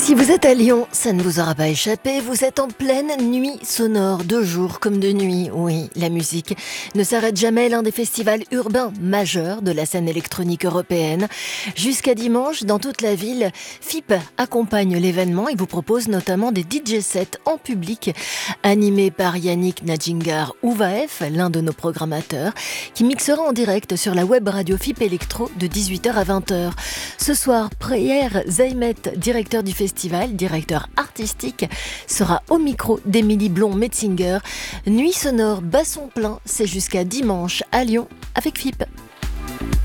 Si vous êtes à Lyon, ça ne vous aura pas échappé, vous êtes en pleine nuit sonore, de jour comme de nuit. Oui, la musique ne s'arrête jamais, l'un des festivals urbains majeurs de la scène électronique européenne. Jusqu'à dimanche, dans toute la ville, FIP accompagne l'événement et vous propose notamment des DJ sets en public, animés par Yannick Nadjingar-Ouvaef, l'un de nos programmateurs, qui mixera en direct sur la web radio FIP Electro de 18h à 20h. Ce soir, Pierre Zaimet, directeur du festival, directeur artistique, sera au micro d'Émilie Blond-Metzinger. Nuit sonore, basson plein, c'est jusqu'à dimanche à Lyon avec FIP.